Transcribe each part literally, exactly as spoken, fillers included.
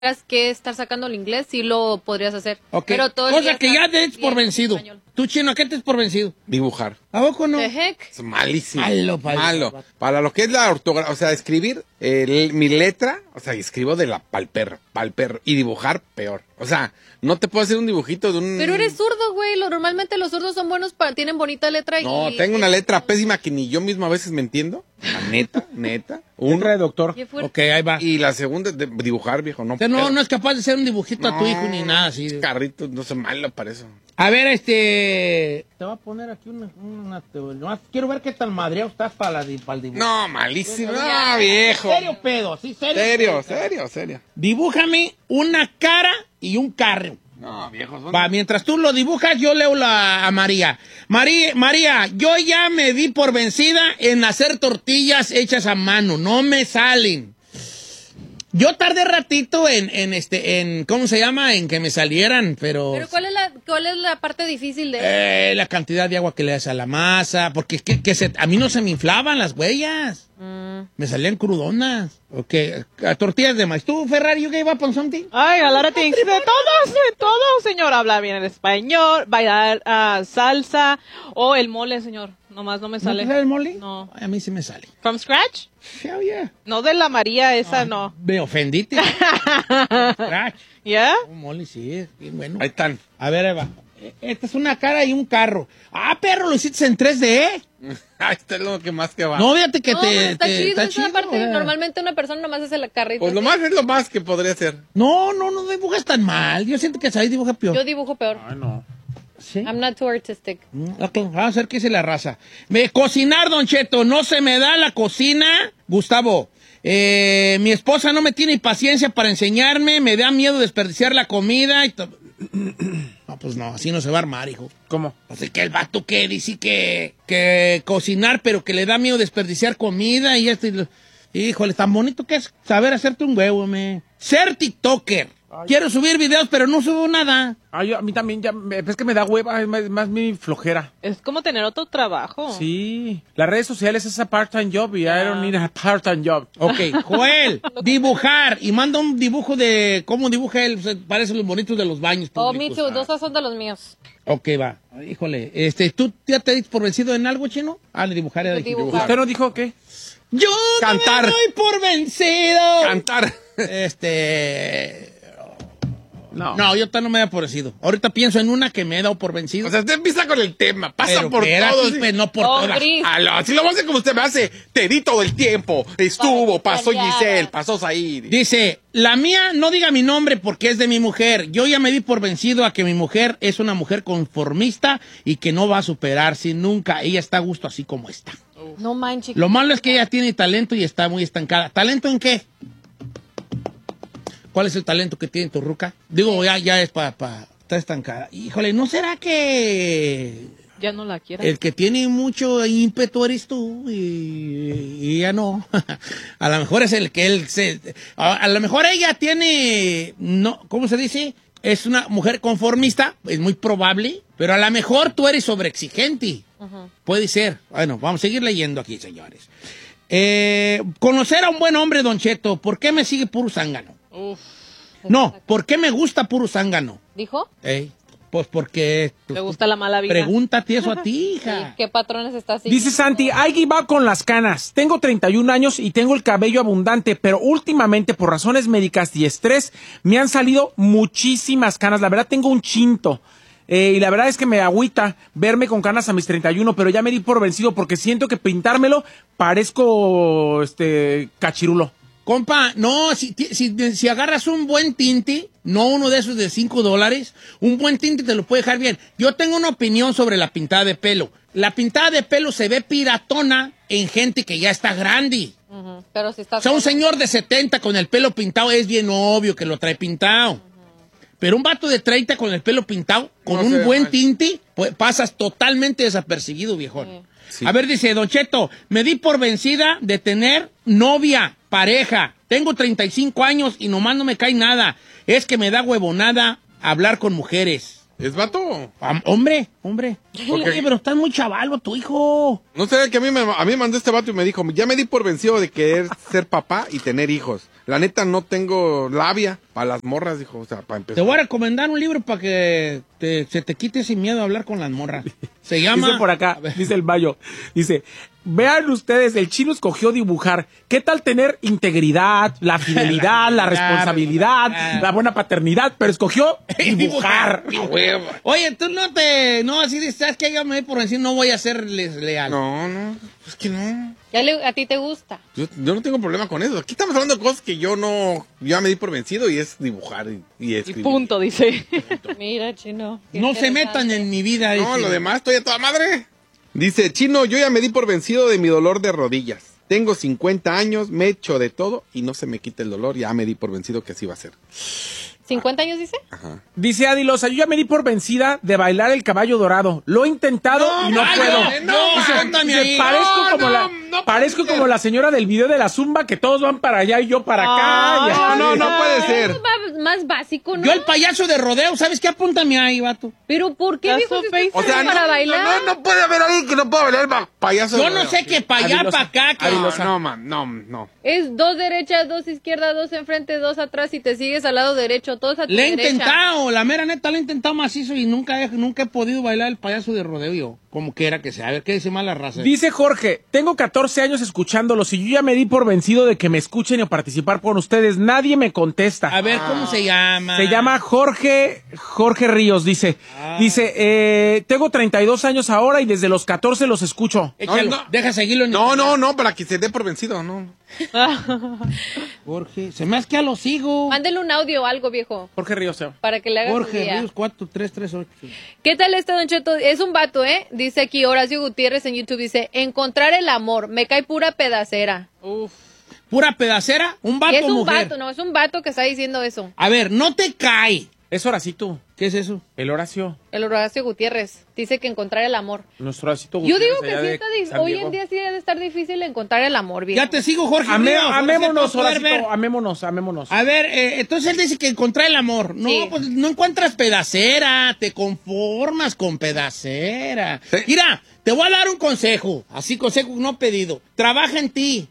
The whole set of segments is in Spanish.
que estar sacando el inglés, sí lo podrías hacer. Okay. Pero todo el Cosa día que ya estar te des por bien vencido. español. Tú, Chino, ¿a qué te des por vencido? Dibujar. ¿A poco no? The heck? Es malísimo. Malo, pal- Malo. Para lo que es la ortografía, o sea, escribir eh, mi letra, o sea, escribo de la pal perro, pal perro. Y dibujar, peor. O sea, no te puedo hacer un dibujito de un... Pero eres zurdo, güey. Lo, normalmente los zurdos son buenos, para, tienen bonita letra y... No, tengo una letra pésima que ni yo mismo a veces me entiendo. La neta, neta. Un de doctor. Qué fuerte. Ok, ahí va. Y la segunda, de dibujar, viejo. No, Usted no, pero- no es capaz de hacer un dibujito a tu hijo ni nada así. Carritos, no sé, malo para eso. A ver, este... Te voy a poner aquí una... una te- nomás quiero ver qué tan madreado estás para, la, di- para el dibujo. No, malísimo. No, viejo. ¿Serio pedo? ¿Sí, serio? Serio, serio, serio. Dibújame una cara y un carro. No, viejo. son- Va, mientras tú lo dibujas, yo leo la, a María. María. María, yo ya me di por vencida en hacer tortillas hechas a mano. No me salen. Yo tardé ratito en, en este, en, ¿cómo se llama? En que me salieran, pero... Pero ¿cuál es la, cuál es la parte difícil de Eh, la cantidad de agua que le das a la masa, porque es que, que se, a mí no se me inflaban las huellas. Mm. Me salían crudonas. Ok, a tortillas de maíz. ¿Tú, Ferrari, you gave up on something? Ay, a lot of things. De todos, de todo, señor. Habla bien el español, bailar ah, salsa o el mole, señor. Nomás no me ¿No sale. te sale el mole? No. Ay, a mí sí me sale. ¿From scratch? Hell yeah. No de la María, esa no. Me ofendiste. Crash. ¿Ya? Oh, mole, sí, es bien bueno. Ahí están. A ver, Eva. Esta es una cara y un carro. Ah, perro, lo hiciste en tres D. Ahí está lo que más que va. No, fíjate que No, te... pero está te- chido, está esa chido, parte. eh. Normalmente una persona nomás hace la carrita. Pues lo así. más es lo más que podría hacer. No, no, no dibujas tan mal. Yo siento que Said dibuja peor. Yo dibujo peor. Ay, no. ¿Sí? I'm not too artistic. Mm, Ok, vamos a ver qué dice la raza. Me, cocinar, Don Cheto, no se me da la cocina. Gustavo, eh, mi esposa no me tiene paciencia para enseñarme, me da miedo desperdiciar la comida. Y to- no, pues no, así no se va a armar, hijo. ¿Cómo? Pues es que el vato que dice que, que cocinar, pero que le da miedo desperdiciar comida y esto. Y lo- híjole, tan bonito que es saber hacerte un huevo, me. Ser TikToker. Quiero subir videos, pero no subo nada. Ay, yo- a mí también, ya, me- es que me da hueva, es más, más mi flojera. Es como tener otro trabajo. Sí. Las redes sociales es a part-time job y I don't need a part-time job. Ok, Joel, dibujar. Y manda un dibujo de cómo dibuja él. Se parecen los bonitos de los baños Oh, me públicos. too. Dos son de los míos. Ok, va. Híjole, este, ¿tú ya te diste por vencido en algo, Chino? Ah, de dibujar. Ya De dijiste. dibujar. ¿Usted no dijo qué? Yo Cantar. no me doy por vencido. Cantar. Este... No. No, yo todavía no me he dado por vencido. Ahorita pienso en una que me he dado por vencido. O sea, usted empieza con el tema, pasa pero por espérate, todo. ¿sí? pues, no por Oh, todas. Gris. A lo- si lo vamos a hacer como usted me hace, te di todo el tiempo. Estuvo, Para que pasó cambiara. Giselle, pasó Said. Dice, la mía no diga mi nombre porque es de mi mujer. Yo ya me di por vencido a que mi mujer es una mujer conformista y que no va a superarse nunca. Ella está a gusto así como está. No manches. Lo malo es que ella tiene talento y está muy estancada. ¿Talento en qué? ¿Cuál es el talento que tiene tu ruca? Digo, ya, ya es para... Pa, está estancada. Híjole, ¿no será que Ya no la quiero. el que tiene mucho ímpetu eres tú y, y ella no? A lo mejor es el que él se... A, a lo mejor ella tiene... no, ¿cómo se dice? Es una mujer conformista, es muy probable, pero a lo mejor tú eres sobreexigente. Puede ser. Bueno, vamos a seguir leyendo aquí, señores. Eh, conocer a un buen hombre, Don Cheto, ¿por qué me sigue puro zángano? Uf. No, ¿por qué me gusta puro zángano? ¿Dijo? Ey, pues porque... Le gusta la mala vida. Pregúntate eso a ti, ¿Y hija. qué patrones está siguiendo? Dice Santi, I give up con las canas. Tengo treinta y un años y tengo el cabello abundante, pero últimamente por razones médicas y estrés me han salido muchísimas canas. La verdad tengo un chinto. Eh, y la verdad es que me agüita verme con canas a mis treinta y uno, pero ya me di por vencido porque siento que pintármelo parezco este cachirulo. Compa, no, si, ti- si, si agarras un buen tinte, no uno de esos de cinco dólares, un buen tinte te lo puede dejar bien. Yo tengo una opinión sobre la pintada de pelo. La pintada de pelo se ve piratona en gente que ya está grande. Ujú. Pero si está... O sea, un señor de setenta con el pelo pintado es bien obvio que lo trae pintado. Pero un vato de treinta con el pelo pintado, con No un se ve buen mal. tinte, pues pasas totalmente desapercibido, viejón. Sí. A ver, dice Don Cheto, me di por vencida de tener novia, pareja. Tengo treinta y cinco años y nomás no me cae nada. Es que me da huevonada hablar con mujeres. ¿Es vato? Am- hombre, hombre. Ok. Oye, pero estás muy chavalo, tu hijo. No sé, que a mí, me, a mí me mandó este vato y me dijo, ya me di por vencido de querer ser papá y tener hijos. La neta no tengo labia para las morras, dijo, o sea, para empezar. Te voy a recomendar un libro para que te- se te quite ese miedo a hablar con las morras. Se llama... Dice por acá, dice el Bayo, dice, vean ustedes, el chino escogió dibujar. ¿Qué tal tener integridad, la fidelidad, la responsabilidad, la buena paternidad? Pero escogió dibujar. Oye, tú no te... No, así de, ¿sabes qué? Yo me voy por decir, no voy a serles leal. No, no, es que no. Ya le- a ti te gusta. Yo, yo no tengo problema con eso. Aquí estamos hablando de cosas que yo no, ya me di por vencido y es dibujar y, y Y escribir. punto, dice. Mira, chino. qué No se interesante. metan en mi vida. No, dice. lo demás estoy a toda madre. Dice, Chino, yo ya me di por vencido de mi dolor de rodillas. Tengo cincuenta años, me echo de todo y no se me quita el dolor. Ya me di por vencido que así va a ser. ¿cincuenta años dice? Ajá. Dice Adilosa, yo ya me di por vencida de bailar el caballo dorado. Lo he intentado No, y no ay, puedo. no, no, Dice, cuéntame dice, ahí. parezco No, como no, la, no parezco puede ser. como la señora del video de la zumba que todos van para allá y yo para acá. Ay, Y No, así. no, no puede ser. Es más, más básico, ¿no? Yo el payaso de rodeo, ¿sabes qué? Apúntame ahí, vato. Pero ¿por qué, That's viejo, so si usted basic. O sea, no, para no, bailar? no, no puede haber alguien que no pueda bailar el payaso. Yo de no rodeo. sé qué para allá, Adilosa. para acá. Que... No, no, man, no, no. Es dos derechas, dos izquierdas, dos enfrente, dos atrás y te sigues al lado derecho, todos a tu Le he derecha. intentado, la mera neta, le he intentado macizo y nunca he, nunca he podido bailar el payaso de rodeo yo. Como quiera que sea. A ver, ¿qué dice más la raza? Dice Jorge, tengo catorce años escuchándolos y yo ya me di por vencido de que me escuchen o participar con ustedes. Nadie me contesta. A ver, ¿cómo se llama? Se llama Jorge, Jorge Ríos, dice. Ah. Dice, eh, tengo treinta y dos años ahora y desde los catorce los escucho. Échalo, No, no. deja seguirlo en No, el- no, no, para que se dé por vencido, no. Jorge, se me hace que ya lo sigo. Mándele un audio o algo, viejo, Jorge Ríos. sí. para que le haga su Jorge día. Ríos cuatro tres tres ocho. ¿Qué tal este Don Cheto? Es un vato, ¿eh? Dice aquí Horacio Gutiérrez en YouTube, dice, encontrar el amor, me cae pura pedacera. Uf. ¿Pura pedacera? ¿Un Y vato es o un mujer? vato, no, es un vato que está diciendo eso. A ver, no te cae. Es Horacito, ¿Qué es eso? el Horacio. El Horacio Gutiérrez dice que encontrar el amor. Nuestro Horacito Yo Gutiérrez digo que allá sí de está dif- San hoy Diego. en día sí debe estar difícil encontrar el amor, viejo. Ya te sigo, Jorge Ame- Ríos. Ahora sí amémonos, te voy a poder ver. Horacito, amémonos, amémonos. A ver, eh, entonces él dice que encontrar el amor. No, Sí. pues no encuentras pedacera, te conformas con pedacera. Sí. Mira, te voy a dar un consejo, así consejo no pedido. Trabaja en ti.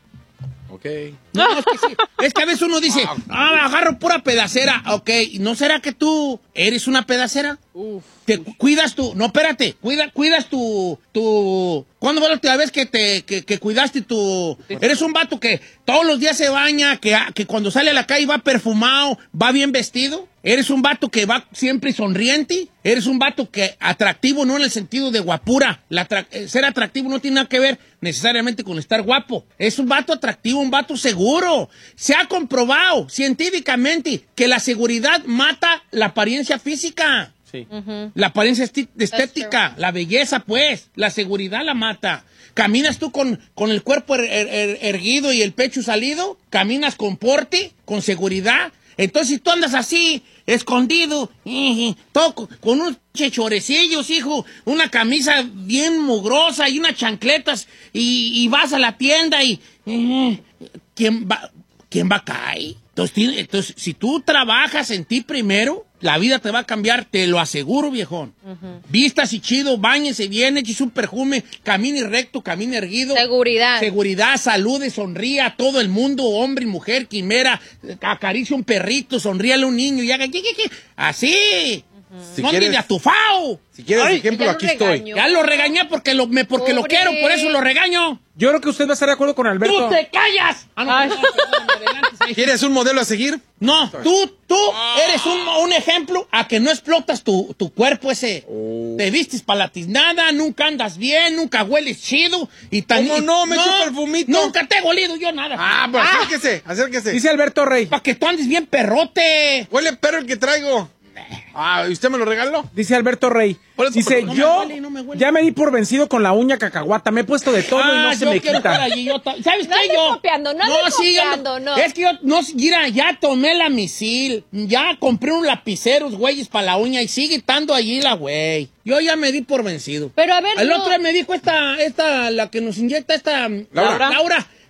Ok. No, no, es, que sí. Es que a veces uno dice, ah, agarro pura pedacera. Ok, ¿no será que tú eres una pedacera? Uf. Te cu- cuidas tu, no, espérate, cuida, cuidas tu, tu, ¿cuándo fue la última vez que te, que, que cuidaste tu, eres un vato que todos los días se baña, que, que cuando sale a la calle va perfumado, va bien vestido? ¿Eres un vato que va siempre sonriente? ¿Eres un vato que atractivo no en el sentido de guapura? La atra- eh, ser atractivo no tiene nada que ver necesariamente con estar guapo. Es un vato atractivo, un vato seguro. Se ha comprobado científicamente que la seguridad mata la apariencia física. Sí. La apariencia esti- estética, la belleza, pues, la seguridad la mata. ¿Caminas tú con, con el cuerpo er- er- er- erguido y el pecho salido? ¿Caminas con porte, con seguridad? Entonces, si tú andas así, escondido, eh, todo con, con unos chechorecillos, hijo, una camisa bien mugrosa y unas chancletas, y, y vas a la tienda y... eh, ¿quién va, quién va a caer? Entonces, tiene- entonces, si tú trabajas en ti primero, la vida te va a cambiar, te lo aseguro, viejón. Vistas y chido, báñese bien, eche un perfume, camine recto, camine erguido. Seguridad. Seguridad, salude, sonría a todo el mundo, hombre y mujer, quimera, acaricia un perrito, sonríale a un niño y haga... ¿qué, qué, qué? Así. Si no quieres- de atufao. Si quieres Ay, ejemplo, ya lo aquí estoy. regañó. Ya lo regañé porque lo, me, porque lo Pobre. quiero, por eso lo regaño. Yo creo que usted va a estar de acuerdo con Alberto. ¡Tú te callas! Ah, no, Ay. perdón, perdón, adelante, sí. ¿Quieres un modelo a seguir? No, tú, tú eres un, un ejemplo a que no explotas tu, tu cuerpo ese. Oh. Te vistes para la tiznada, nunca andas bien, nunca hueles chido. Y tan, ¿Cómo y- no? Me echo perfumito. Nunca te he olido yo nada. Ah, pues acérquese, acérquese. Dice Alberto Rey. Para que tú andes bien perrote. Huele perro el que traigo. Ah, ¿y usted me lo regaló? Dice Alberto Rey. Por eso, Dice, no me yo huele, no me huele. ya me di por vencido con la uña cacahuata. Me he puesto de todo y Ah, no se yo me quiero quita. estar allí, yo ta- ¿Sabes No qué andes yo? copiando, no andes sí, yo copiando, no. Es que yo, no, mira, ya tomé la misil, ya compré un lapiceros, güeyes, para la uña y sigue estando allí la güey. Yo ya me di por vencido. Pero a ver, El no. otro día me dijo esta, esta, la que nos inyecta esta, Laura. Laura,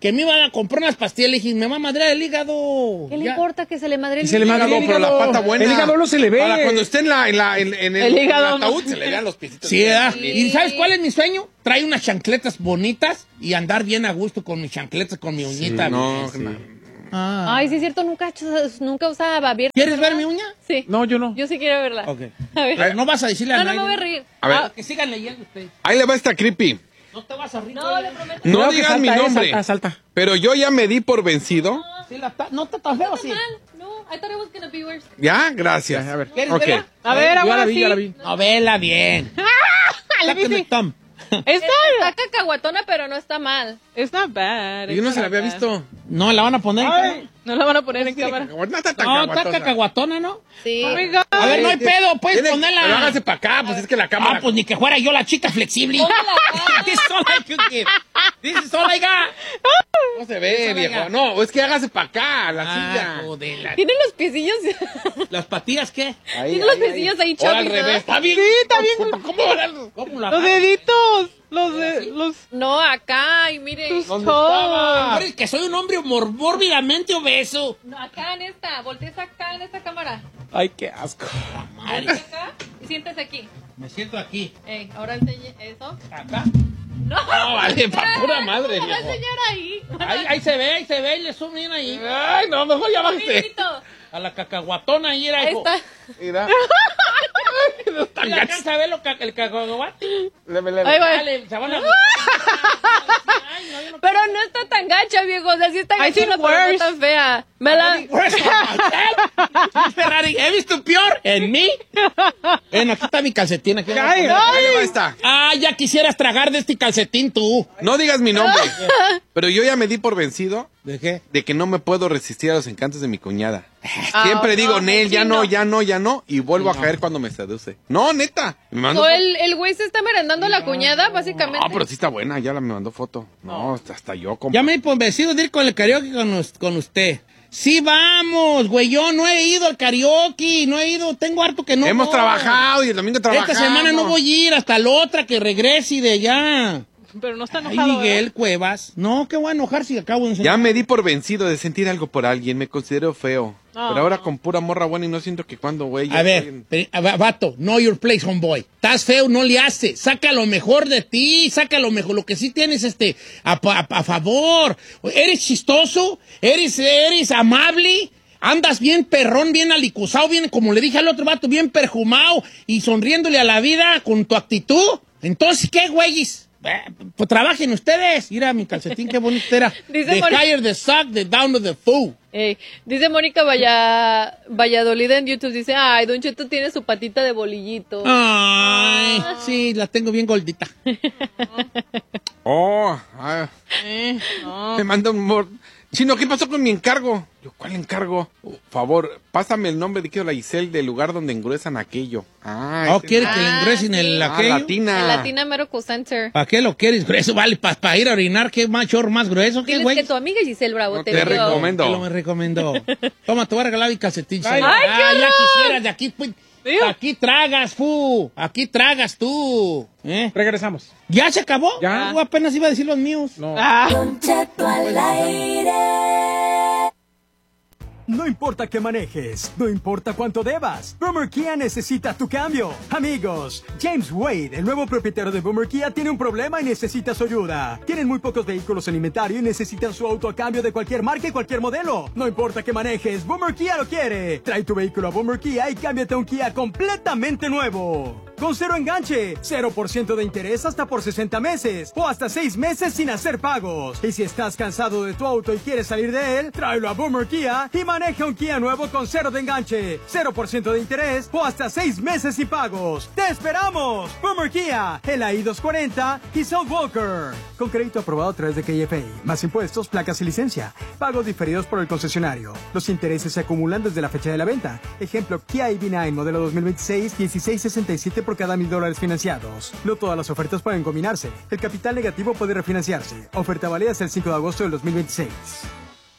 que me iba a comprar unas pastillas. Le dije, me va a madrear el hígado. ¿Qué le Ya. importa que se le madre el Se le hígado? madre el pero la hígado. pata buena. El hígado no se le ve. Para cuando esté en, la, en, la, en, en el, El hígado en el ataúd, no se le vean los piecitos. Sí, ¿verdad? Sí. ¿Y sabes cuál es mi sueño? Trae unas chancletas bonitas y andar bien a gusto con mis chancletas, con mi uñita. no, Sí. no. Ah. Ay, sí es cierto, nunca, nunca usaba abierta. ¿Quieres ver mi uña? Sí. No, yo no. Yo sí quiero verla. Ok. A ver. Pero no vas a decirle a No, no nadie. me voy a reír. A ver. Ah, que sigan leyendo ustedes. Ahí le va esta creepy. No te vas a reír. No, le prometo. No Cuidado que digan mi salta, eh, nombre. salta, salta. Pero yo ya me di por vencido. Sí, la ta- no está tan feo, sí. Mal. No, I thought it was gonna be worse. Ya, gracias. Ya, a ver. ¿Quieres Ok. verla? A ver, Yo ya ahora la vi, sí. ya la vi. No, vela bien. Let me Sácame see. Tom. It's Está not, cacahuatona, pero no está mal. it's not bad. Yo it's no se la not había bad. visto. No, la van a poner. en No la van a poner en cámara. No está tan No, está caguatosa. cacahuatona, ¿no? Sí. Oh my God. A ver, no hay pedo, puedes Tiene- ponerla. Pero hágase para acá, pues es que la cámara. Ah, pues ni que fuera yo la chica flexible. This is all I could give. This is all I got. No se ve, Eso, viejo. venga. No, es que hágase para acá, la Ah, silla. joder, la- Tiene los piecillos. ¿Las patillas qué? Ahí, Tiene los ahí, piecillos ahí Ahora al chubby, revés. ¿verdad? Está bien. Sí, está bien. ¿Cómo ahora? ¿Cómo la Los deditos. Los de, los, No, acá, y mire. tus ¿Dónde toes. Hombre, que soy un hombre mor- mórbidamente obeso. No, acá en esta. Voltees acá en esta cámara. Ay, qué asco. Madre. Voltea acá y siéntese aquí. Me siento aquí. Ey, ahora enseñe eso. Acá. No, No, vale, pa' pura madre, ¿cómo va a viejo. enseñar ahí? Ahí, ahí se ve, ahí se ve, y le sumo bien ahí. Ay, no, mejor ya bájese. Poquitito. A la cacahuatona ahí era. Ahí hijo. está. Mira. No tan Mira, gachos. alcanza a ver lo ca- el cacahuate. Leve, leve. Ahí va. Dale, se van a... Ay, no, yo no Pero no está tan gacha, viejo. O sea, sí está I seen gacha, pero no worse. tan fea. Me la... Ferrari, ¿he visto peor en mí? Ven, aquí está mi calcetín. Aquí Ay, ahí va esta. Ah, ya quisieras tragar de este calcetín tú. No digas mi nombre. Pero yo ya me di por vencido ¿De qué? de que no me puedo resistir a los encantos de mi cuñada. Ah, Siempre digo, no, Nel, ya sí, no, no. ya no, ya no. Y vuelvo a caer cuando me seduce. No, neta. Me mandó O foto. el, el güey se está merendando a la cuñada, básicamente. No, pero sí está buena. Ya la me mandó foto. No, hasta, hasta yo, compa. Ya me he convencido de ir con el karaoke con, us- con usted. Sí, vamos, güey. Yo no he ido al karaoke. No he ido. Tengo harto que no Hemos voy. trabajado y el domingo trabajamos. Esta semana no voy a ir hasta la otra que regrese de allá. Pero no está Ay, enojado. Miguel Cuevas. No, qué voy a enojar si acabo de Ya me di por vencido de sentir algo por alguien. Me considero feo. Ah. Pero ahora con pura morra buena y no siento que cuando, güey. ya A ver, estoy en- pe- a- va- vato, know your place, homeboy. Estás feo, no le hace. Saca lo mejor de ti, saca lo mejor, lo que sí tienes este, a, pa- a favor. Eres chistoso, eres, eres amable, andas bien perrón, bien alicuzado, bien, como le dije al otro vato, bien perfumado y sonriéndole a la vida con tu actitud. Entonces, ¿qué, güeyes? Eh, Pues trabajen ustedes. Mira mi calcetín, qué bonito era. Dice The Moni- higher the sock, the down the fool. Ey, dice Mónica Valla, Valladolid en YouTube, dice, ay, Don Cheto tiene su patita de bolillito. Ay, sí, la tengo bien gordita. Oh, ah, Eh, no. me manda un mor... Chino, ¿qué pasó con mi encargo? Yo, ¿cuál encargo? Por favor, pásame el nombre de que la Giselle del lugar donde engruesan aquello. Ah, ¿O ese- quiere que le Ah, engresen sí. el Ah, aquello? latina. En Latina Medical Center. ¿Para qué lo quieres grueso? Vale, para ir a orinar, ¿qué más chorro más grueso? ¿Qué, Diles güey? que tu amiga Giselle Bravo No te, te vio. recomiendo. Que lo me recomendó. Toma, te voy a regalar mi calcetín. Ay, ah, qué ya horror. quisieras, de aquí, pues, Digo. aquí tragas, fu. Aquí tragas tú. ¿Eh? Regresamos. ¿Ya se acabó? Ya. Yo apenas iba a decir los míos. No. Ah, Don Cheto al aire. No importa qué manejes, no importa cuánto debas, Boomer Kia necesita tu cambio. Amigos, James Wade, el nuevo propietario de Boomer Kia, tiene un problema y necesita su ayuda. Tienen muy pocos vehículos en inventario y necesitan su auto a cambio de cualquier marca y cualquier modelo. No importa qué manejes, Boomer Kia lo quiere. Trae tu vehículo a Boomer Kia y cámbiate a un Kia completamente nuevo. Con cero enganche, cero por ciento de interés hasta por sesenta meses o hasta seis meses sin hacer pagos. Y si estás cansado de tu auto y quieres salir de él, tráelo a Boomer Kia y maneja un Kia nuevo con cero de enganche, cero por ciento de interés o hasta seis meses sin pagos. ¡Te esperamos! Boomer Kia, el A I doscientos cuarenta y South Walker. Con crédito aprobado a través de K F I, más impuestos, placas y licencia. Pagos diferidos por el concesionario. Los intereses se acumulan desde la fecha de la venta. Ejemplo, Kia E V nueve modelo dos mil veintiséis, dieciséis sesenta y siete por cada mil dólares financiados. No todas las ofertas pueden combinarse. El capital negativo puede refinanciarse. Oferta válida hasta el cinco de agosto del dos mil veintiséis.